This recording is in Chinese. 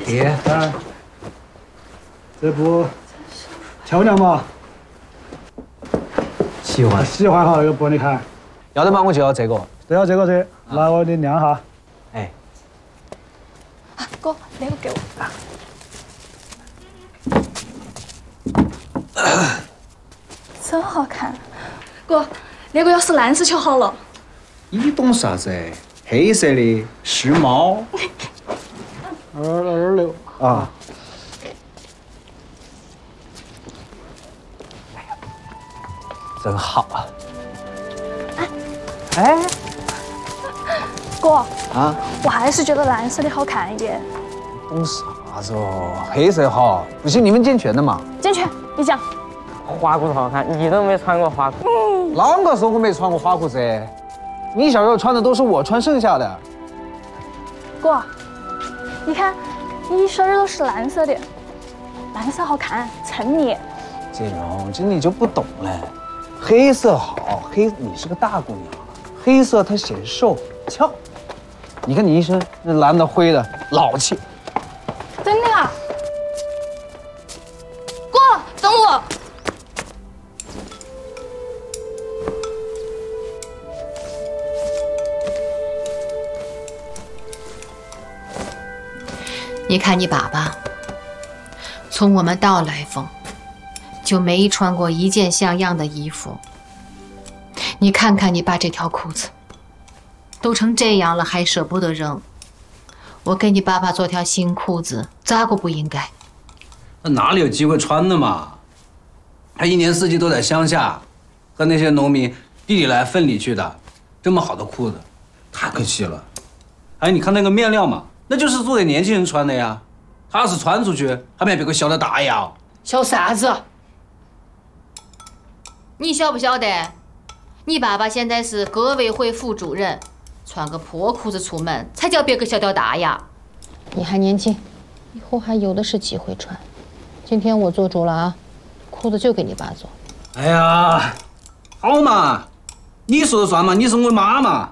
贴。 看，这不漂亮吗？ 喜欢。 喜欢哈，那个玻璃看。 要得嘛，我就要这个。 对啊，这个噻，来我给你亮哈。 哎， 啊，哥，那个给我。真好看，哥，那个要是蓝色就好了。 你懂啥子？黑色的时髦。 226啊。 真好啊！ 哎，哥啊， 我还是觉得蓝色的好看一点。 懂啥子哦？黑色好，不行你们剪全的嘛。 健全，你讲。 花裤子好看，你都没穿过花裤。 啷个说我没穿过花裤子？你小时候穿的都是我穿剩下的。 哥，你看，你身儿都是蓝色的，蓝色好看，衬你。 这种这你就不懂了。黑色好，你是个大姑娘，黑色它显瘦俏。你看你一身那蓝的灰的，老气。 真的啊？哥，等我。 你看你爸爸，从我们到来丰，就没穿过一件像样的衣服。你看看你爸这条裤子，都成这样了还舍不得扔。我给你爸爸做条新裤子，咋个不应该？ 那哪里有机会穿的嘛？他一年四季都在乡下，和那些农民地里来粪里去的，这么好的裤子，太可惜了。哎，你看那个面料嘛，那就是做给年轻人穿的呀。他要是穿出去，还没别个晓得大呀。 晓啥子？你晓不晓得？你爸爸现在是革委会副主任，穿个破裤子出门，才叫别个晓得大呀。 你还年轻，以后还有的是机会穿。今天我做主了啊，裤子就给你爸做。 哎呀，好嘛，你说了算嘛，你是我妈嘛。